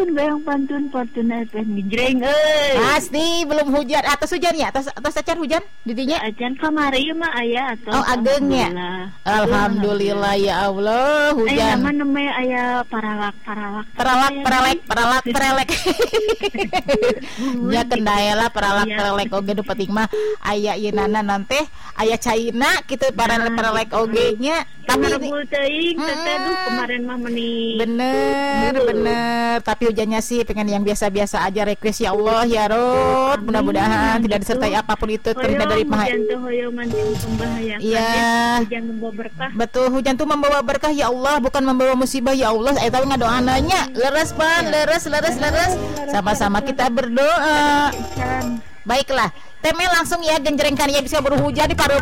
Pantun goyang pantun efek ngejreng Pasti belum hujan. Atas hujan ya? Atas acan hujan didinya? acan kamari mah aya atau Oh agengnya. Alhamdulillah ya Allah hujan. Namanya aya Peralek. Ya kendaya lah peralek oge nu penting mah aya yeunana nanti aya caina kitu peralek oge nya. Tapi rebul teuing teteh kemarin mah meni. Bener. Tapi hujannya sih pengen yang biasa-biasa aja, request ya Allah ya Rob. Mudah-mudahan tidak disertai apapun itu terhindar dari bahaya. Hujan tuh hoyong mancing membahayakan. Iya. Hujan membawa berkah. Betul, hujan tuh membawa berkah ya Allah, bukan membawa musibah ya Allah. Eta ngadoananya leres pan, leres. Sama-sama kita berdoa. Baiklah, teme langsung ya genjrengkan ya bisa berhujan di paru